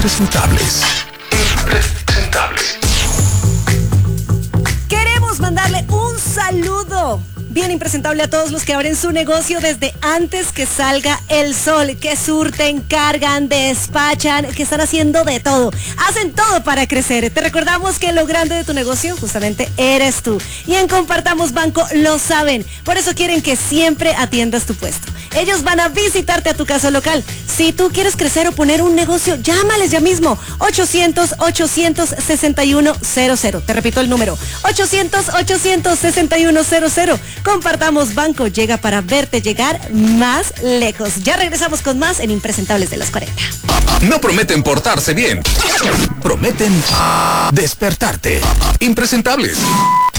Impresentables. Impresentables. Queremos mandarle un saludo bien impresentable a todos los que abren su negocio desde antes que salga el sol, que surten, cargan, despachan, que están haciendo de todo. Hacen todo para crecer. Te recordamos que lo grande de tu negocio justamente eres tú. Y en Compartamos Banco lo saben. Por eso quieren que siempre atiendas tu puesto. Ellos van a visitarte a tu casa local. Si tú quieres crecer o poner un negocio, llámales ya mismo. 800-861-00. Te repito el número. 800-861-00. Compartamos Banco llega para verte llegar más lejos. Ya regresamos con más en Impresentables de los 40. No prometen portarse bien. Prometen despertarte. Impresentables.